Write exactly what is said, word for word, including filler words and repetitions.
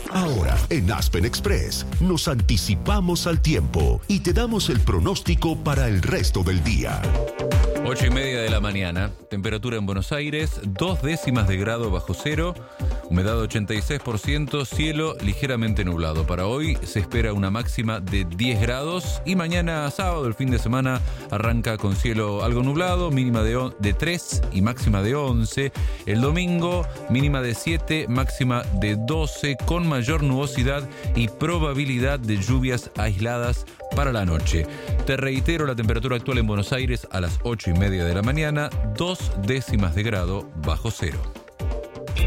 Ahora, en Aspen Express, nos anticipamos al tiempo y te damos el pronóstico para el resto del día. Ocho y media de la mañana, temperatura en Buenos Aires, dos décimas de grado bajo cero, humedad ochenta y seis por ciento, cielo ligeramente nublado. Para hoy se espera una máxima de diez grados y mañana sábado, el fin de semana, arranca con cielo algo nublado, mínima de, on- de tres y máxima de once. El domingo, mínima de siete, máxima de doce, con mayor nubosidad y probabilidad de lluvias aisladas para la noche. Te reitero, la temperatura actual en Buenos Aires a las ocho y media de la mañana, dos décimas de grado bajo cero.